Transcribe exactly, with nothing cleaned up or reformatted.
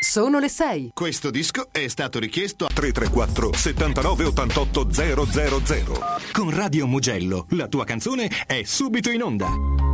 Sono le sei. Questo disco è stato richiesto a tre tre quattro settantanove ottantotto zero zero zero. Con Radio Mugello la tua canzone è subito in onda.